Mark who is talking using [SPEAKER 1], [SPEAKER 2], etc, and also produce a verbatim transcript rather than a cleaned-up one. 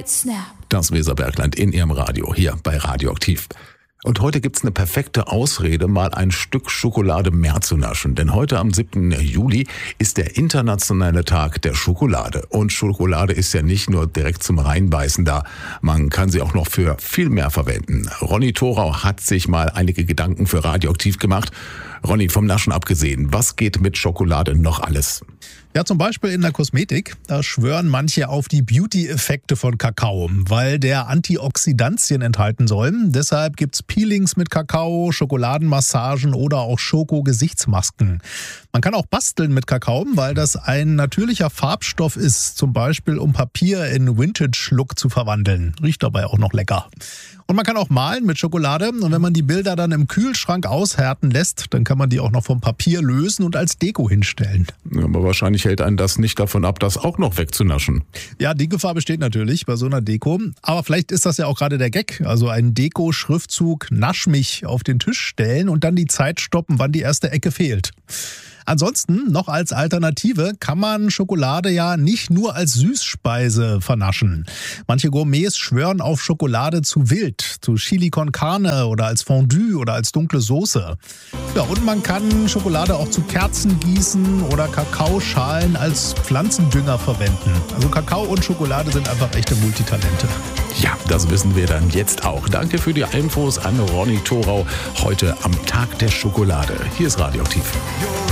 [SPEAKER 1] right snap.
[SPEAKER 2] Das Weserbergland in Ihrem Radio, hier bei Radioaktiv. Und heute gibt's eine perfekte Ausrede, mal ein Stück Schokolade mehr zu naschen. Denn heute am siebten Juli ist der internationale Tag der Schokolade. Und Schokolade ist ja nicht nur direkt zum Reinbeißen da. Man kann sie auch noch für viel mehr verwenden. Ronny Thorau hat sich mal einige Gedanken für Radioaktiv gemacht. Ronny, vom Naschen abgesehen, was geht mit Schokolade noch alles?
[SPEAKER 3] Ja, zum Beispiel in der Kosmetik. Da schwören manche auf die Beauty-Effekte von Kakao, weil der Antioxidantien enthalten soll. Deshalb gibt's Peelings mit Kakao, Schokoladenmassagen oder auch Schoko-Gesichtsmasken. Man kann auch basteln mit Kakao, weil das ein natürlicher Farbstoff ist, zum Beispiel um Papier in Vintage-Look zu verwandeln. Riecht dabei auch noch lecker. Und man kann auch malen mit Schokolade. Und wenn man die Bilder dann im Kühlschrank aushärten lässt, dann kann man die auch noch vom Papier lösen und als Deko hinstellen.
[SPEAKER 2] Aber wahrscheinlich hält einen das nicht davon ab, das auch noch wegzunaschen.
[SPEAKER 3] Ja, die Gefahr besteht natürlich bei so einer Deko. Aber vielleicht ist das ja auch gerade der Gag. Also ein Deko-Schriftzug Nasch mich auf den Tisch stellen und dann die Zeit stoppen, wann die erste Ecke fehlt. Ansonsten, noch als Alternative, kann man Schokolade ja nicht nur als Süßspeise vernaschen. Manche Gourmets schwören auf Schokolade zu wild, zu Chili con Carne oder als Fondue oder als dunkle Soße. Ja, und man kann Schokolade auch zu Kerzen gießen oder Kakaoschalen als Pflanzendünger verwenden. Also Kakao und Schokolade sind einfach echte Multitalente.
[SPEAKER 2] Ja, das wissen wir dann jetzt auch. Danke für die Infos an Ronny Thorau heute am Tag der Schokolade. Hier ist Radioaktiv.